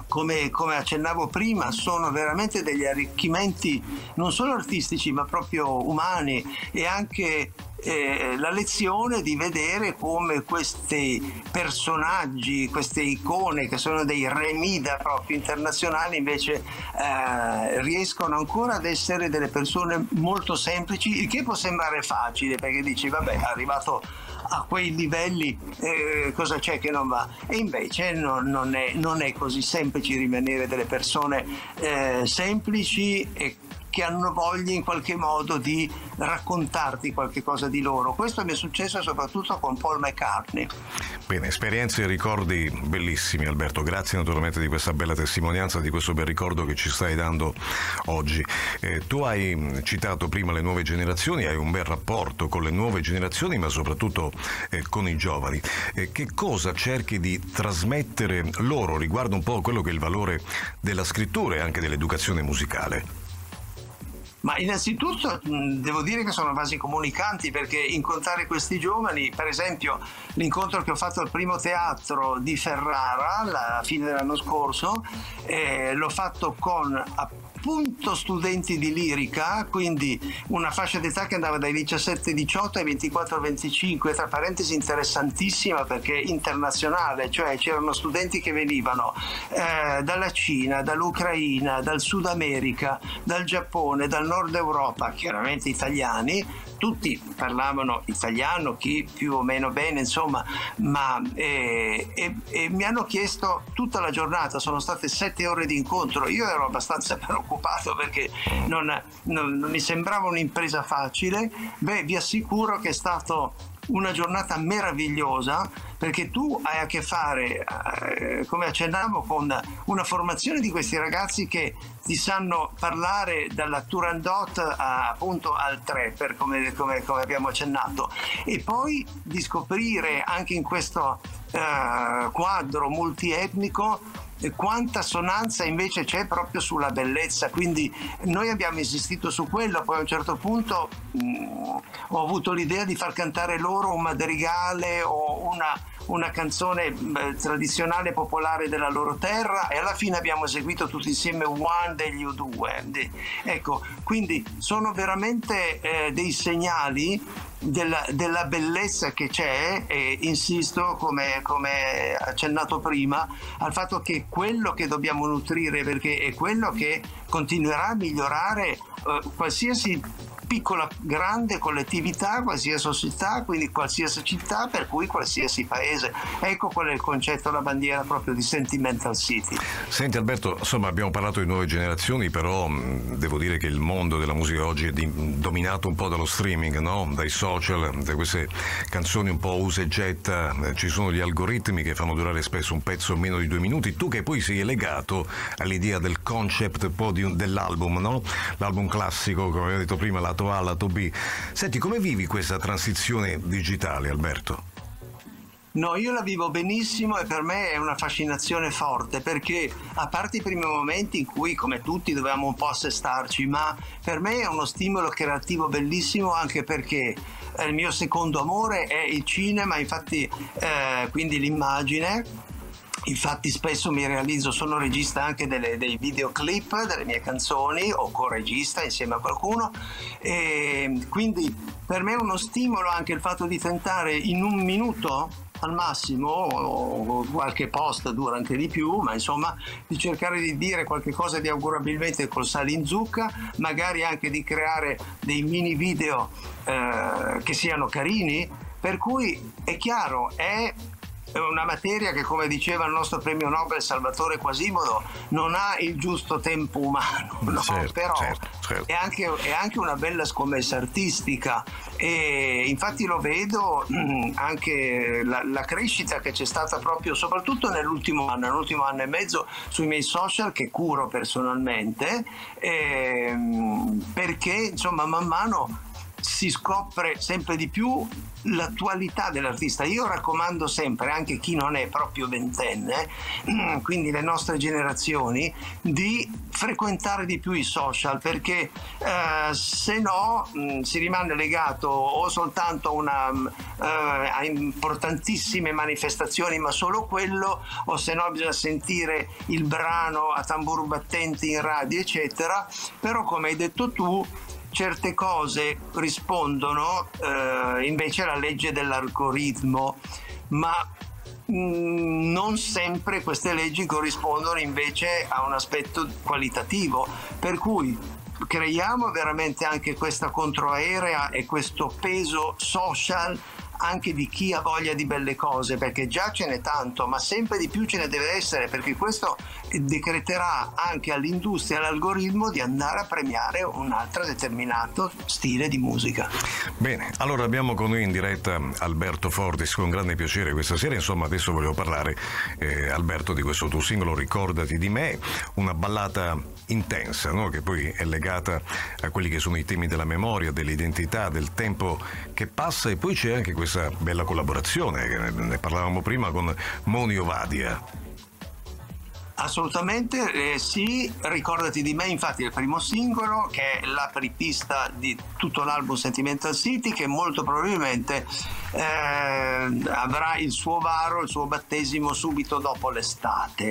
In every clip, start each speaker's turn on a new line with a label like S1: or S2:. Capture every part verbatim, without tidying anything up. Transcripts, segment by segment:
S1: come, come accennavo prima, sono veramente degli arricchimenti non solo artistici ma proprio umani, e anche Eh, la lezione di vedere come questi personaggi, queste icone che sono dei remida proprio internazionali, invece eh, riescono ancora ad essere delle persone molto semplici, il che può sembrare facile perché dici vabbè, arrivato a quei livelli eh, cosa c'è che non va, e invece non, non, è, non è così semplice rimanere delle persone eh, semplici e che hanno voglia in qualche modo di raccontarti qualche cosa di loro. Questo mi è successo soprattutto con Paul McCartney.
S2: Bene, esperienze e ricordi bellissimi, Alberto, grazie naturalmente di questa bella testimonianza, di questo bel ricordo che ci stai dando oggi. Eh, tu hai citato prima le nuove generazioni, hai un bel rapporto con le nuove generazioni ma soprattutto eh, con i giovani. Eh, che cosa cerchi di trasmettere loro riguardo un po' quello che è il valore della scrittura e anche dell'educazione musicale?
S1: Ma innanzitutto mh, devo dire che sono vasi comunicanti, perché incontrare questi giovani, per esempio l'incontro che ho fatto al Primo Teatro di Ferrara alla fine dell'anno scorso, eh, l'ho fatto con appunto studenti di lirica, quindi una fascia d'età che andava dai diciassette diciotto ai ventiquattro venticinque, tra parentesi interessantissima perché internazionale, cioè c'erano studenti che venivano eh, dalla Cina, dall'Ucraina, dal Sud America, dal Giappone, dal Nord Europa, chiaramente italiani, tutti parlavano italiano, chi più o meno bene, insomma, ma eh, e, e mi hanno chiesto tutta la giornata, sono state sette ore di incontro. Io ero abbastanza preoccupato perché non, non, non mi sembrava un'impresa facile. Beh, vi assicuro che è stato una giornata meravigliosa, perché tu hai a che fare, eh, come accennavo, con una formazione di questi ragazzi che ti sanno parlare dalla Turandot a, appunto al trapper, come, come, come abbiamo accennato, e poi di scoprire anche in questo eh, quadro multietnico quanta assonanza invece c'è proprio sulla bellezza. Quindi noi abbiamo insistito su quello. Poi a un certo punto mh, ho avuto l'idea di far cantare loro un madrigale o una, una canzone beh, tradizionale popolare della loro terra, e alla fine abbiamo eseguito tutti insieme One degli U due. Ecco, quindi sono veramente eh, dei segnali Della, della bellezza che c'è, e insisto, come, come accennato prima, al fatto che quello che dobbiamo nutrire, perché è quello che continuerà a migliorare eh, qualsiasi piccola, grande collettività, qualsiasi società, quindi qualsiasi città, per cui qualsiasi paese. Ecco qual è il concetto, la bandiera proprio di Sentimental City.
S2: Senti Alberto, insomma abbiamo parlato di nuove generazioni, però mh, devo dire che il mondo della musica oggi è di, dominato un po' dallo streaming, no? Dai social, da queste canzoni un po' usa e getta, eh, ci sono gli algoritmi che fanno durare spesso un pezzo meno di due minuti. Tu che poi sei legato all'idea del concept un po' di, dell'album, no? L'album classico, come avevo detto prima, lato A, lato B. Senti, come vivi questa transizione digitale, Alberto?
S1: No, io la vivo benissimo, e per me è una fascinazione forte, perché a parte i primi momenti in cui, come tutti, dovevamo un po' assestarci, ma per me è uno stimolo creativo bellissimo, anche perché il mio secondo amore è il cinema, infatti eh, quindi l'immagine. Infatti spesso mi realizzo, sono regista anche delle, dei videoclip delle mie canzoni, o co-regista insieme a qualcuno, e quindi per me è uno stimolo anche il fatto di tentare in un minuto al massimo, o qualche post dura anche di più, ma insomma di cercare di dire qualche cosa di augurabilmente col sale in zucca, magari anche di creare dei mini video eh, che siano carini, per cui è chiaro, è È una materia che, come diceva il nostro premio Nobel Salvatore Quasimodo, non ha il giusto tempo umano, no?
S2: Certo,
S1: Però
S2: certo, certo.
S1: È, anche, è anche una bella scommessa artistica, e infatti lo vedo mh, anche la, la crescita che c'è stata proprio, soprattutto nell'ultimo anno, nell'ultimo anno e mezzo, sui miei social che curo personalmente, ehm, perché insomma man mano si scopre sempre di più l'attualità dell'artista. Io raccomando sempre, anche chi non è proprio ventenne, quindi le nostre generazioni, di frequentare di più i social, perché eh, se no mh, si rimane legato o soltanto a, una, eh, a importantissime manifestazioni, ma solo quello, o se no bisogna sentire il brano a tamburo battente in radio, eccetera. Però, come hai detto tu, certe cose rispondono eh, invece alla legge dell'algoritmo, ma mh, non sempre queste leggi corrispondono invece a un aspetto qualitativo, per cui creiamo veramente anche questa controaerea e questo peso social anche di chi ha voglia di belle cose, perché già ce n'è tanto, ma sempre di più ce ne deve essere, perché questo decreterà anche all'industria e all'algoritmo di andare a premiare un altro determinato stile di musica.
S2: Bene, allora abbiamo con noi in diretta Alberto Fortis, con grande piacere questa sera. Insomma, adesso volevo parlare, eh, Alberto, di questo tuo singolo Ricordati di me, una ballata intensa, no? Che poi è legata a quelli che sono i temi della memoria, dell'identità, del tempo che passa, e poi c'è anche questa bella collaborazione, che ne parlavamo prima, con Moni Ovadia.
S1: Assolutamente, eh, sì, Ricordati di me, infatti è il primo singolo, che è l'apripista di tutto l'album Sentimental City, che molto probabilmente eh, avrà il suo varo, il suo battesimo subito dopo l'estate.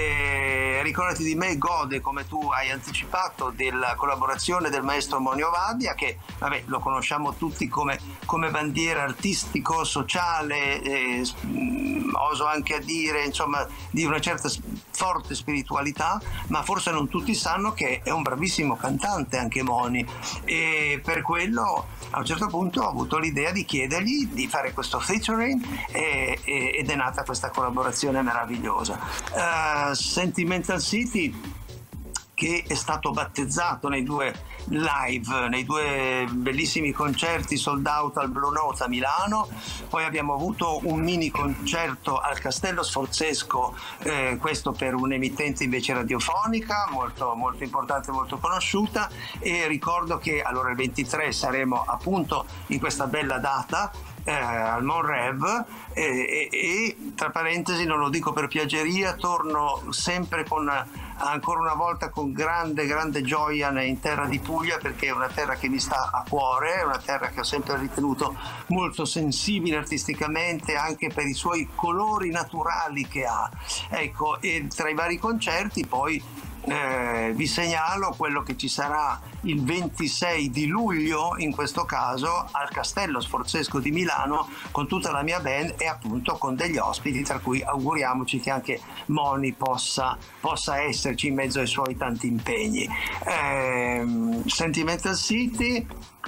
S1: Eh, Ricordati di me gode, come tu hai anticipato, della collaborazione del maestro Moni Ovadia, che vabbè, lo conosciamo tutti come, come bandiera artistico, sociale, eh, oso anche a dire, insomma, di una certa forte spiritualità, ma forse non tutti sanno che è un bravissimo cantante anche Moni, e per quello a un certo punto ho avuto l'idea di chiedergli di fare questo featuring e, e, ed è nata questa collaborazione meravigliosa. uh, Sentimental City, che è stato battezzato nei due live, nei due bellissimi concerti sold out al Blue Note a Milano, poi abbiamo avuto un mini concerto al Castello Sforzesco, eh, questo per un'emittente invece radiofonica molto, molto importante, molto conosciuta, e ricordo che allora il ventitré saremo appunto in questa bella data Eh, al Monrev, eh, e, e tra parentesi, non lo dico per piaggeria, torno sempre con, ancora una volta con grande grande gioia in terra di Puglia, perché è una terra che mi sta a cuore, è una terra che ho sempre ritenuto molto sensibile artisticamente, anche per i suoi colori naturali che ha, ecco. E tra i vari concerti poi Eh, vi segnalo quello che ci sarà il ventisei di luglio, in questo caso al Castello Sforzesco di Milano, con tutta la mia band e appunto con degli ospiti, tra cui auguriamoci che anche Moni possa, possa esserci in mezzo ai suoi tanti impegni. eh, Sentimental City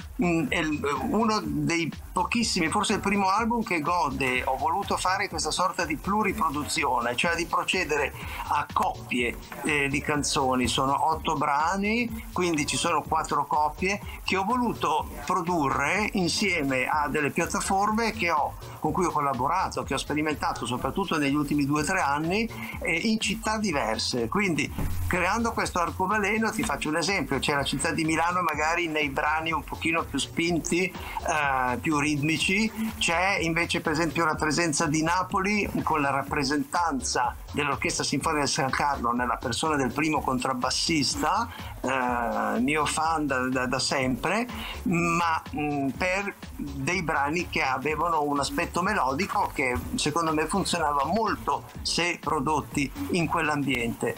S1: è uno dei pochissimi, forse il primo album che gode, ho voluto fare questa sorta di pluriproduzione, cioè di procedere a coppie eh, di canzoni. Sono otto brani, quindi ci sono quattro coppie che ho voluto produrre insieme a delle piattaforme che ho, con cui ho collaborato, che ho sperimentato soprattutto negli ultimi due o tre anni, eh, in città diverse. Quindi creando questo arcobaleno, ti faccio un esempio: c'è la città di Milano magari nei brani un pochino più spinti, eh, più ritmici, c'è invece per esempio la presenza di Napoli con la rappresentanza dell'Orchestra Sinfonica di San Carlo nella persona del primo contrabbassista, eh, mio fan da, da, da sempre, ma mh, per dei brani che avevano un aspetto melodico che secondo me funzionava molto se prodotti in quell'ambiente.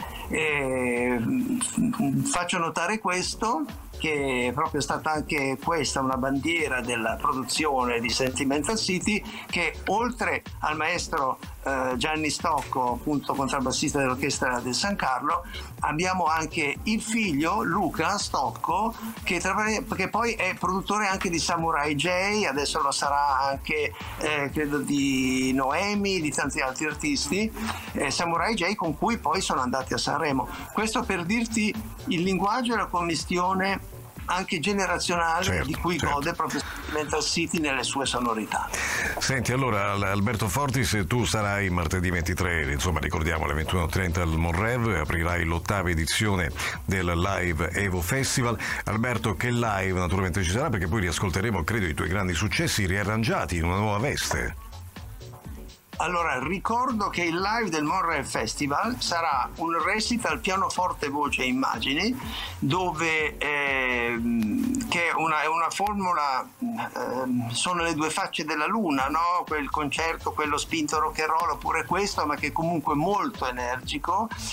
S1: E, mh, faccio notare questo, che è proprio stata anche questa una bandiera della produzione di Sentimental City, che oltre al maestro eh, Gianni Stocco, appunto contrabbassista dell'Orchestra del San Carlo, abbiamo anche il figlio Luca Stocco, che, tra, che poi è produttore anche di Samurai J, adesso lo sarà anche eh, credo di Noemi, di tanti altri artisti, eh, Samurai J, con cui poi sono andati a Sanremo. Questo per dirti il linguaggio e la commistione anche generazionale, certo, di cui certo. gode proprio Mental City nelle sue sonorità.
S2: Senti, allora Alberto Fortis, tu sarai martedì ventitré, insomma ricordiamo alle ventuno e trenta al Monrev, aprirai l'ottava edizione del Live Evo Festival. Alberto, che live naturalmente ci sarà, perché poi riascolteremo credo i tuoi grandi successi riarrangiati in una nuova veste.
S1: Allora, ricordo che il live del Monrev Festival sarà un recital pianoforte, voce e immagini, dove eh, che è una, è una formula, eh, sono le due facce della luna, no? Quel concerto, quello spinto rock and roll, oppure questo, ma che comunque molto energico,